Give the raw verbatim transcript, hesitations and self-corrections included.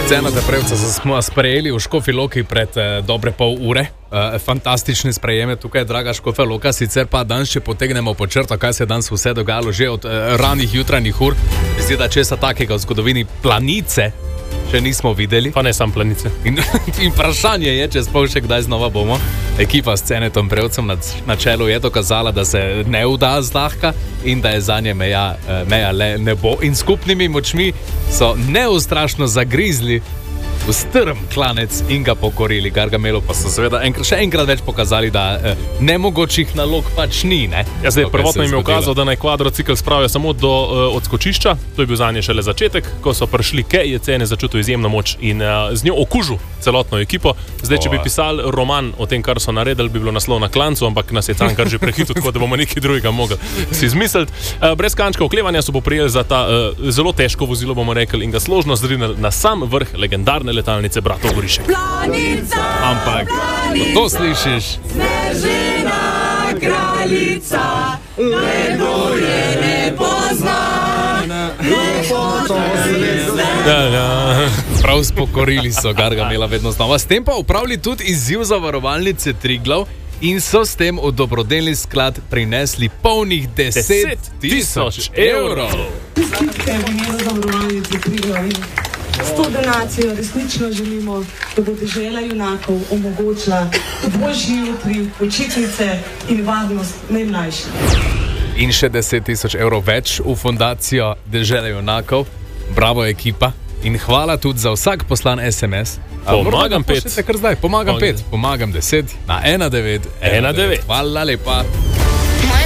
Sceno te prevca smo sprejeli v Škofji Loki pred eh, dobre pol ure. Eh, fantastične sprejeme tukaj, draga Škofja Loka. Sicer pa danes, če potegnemo po črto, kaj se je danes vse dogajalo že od eh, ranih jutranjih ur. Zdi, da česa takega v zgodovini planice še nismo videli. Pa ne sam planice. In, in vprašanje je, če sploh še kdaj znova bomo. Ekipa s Cenetom Prevcem na čelu je dokazala, da se ne vda zlahka in da je zanje meja, meja le nebo. In skupnimi močmi so neustrašno zagrizli v strm klanec in ga pokorili. Gargamelu pa so seveda enkrat, še enkrat več pokazali, da eh, nemogočih nalog pač ni. Ne? Ja, zdaj, prvotno jim je ukazal, da naj kvadrocikl spravijo samo do uh, odskočišča. To je bil zanje šele začetek. Ko so prišli ke, je Cene začutil izjemno moč in uh, z njo okužil celotno ekipo. Zdaj, če bi pisali roman o tem, kar so naredili, bi bilo naslov Na klancu, ampak nas je Cankar že prehitil, tako da bomo nekaj drugega mogli si izmisliti. Uh, brez kančka oklevanja so poprijeli za ta uh, zelo težko vozilo, bomo rekli, in ga složno zrinili na sam vrh legendarne letalnice Bratov Gorišek. Planica, ampak, planica, to slišiš? Snežena kraljica, kdo je ne pozna, lepo to zvezde. Ja, ja. Prav spokorili so Gargamela vedno znova. S tem pa upravili tudi izziv zavarovalnice Triglav in so s tem v dobrodelni sklad prinesli polnih deset tisoč evrov. S to donacijo resnično želimo, da bo dežela junakov omogočila božji jutri, počitnice in varnost najmlajših. In še deset tisoč evrov več v fundacijo Dežele junakov. Bravo ekipa in hvala tudi za vsak poslan es em es. Pomagam pet. Pomagam pet, pomagam deset na ena devet ena devet. Hvala lepa.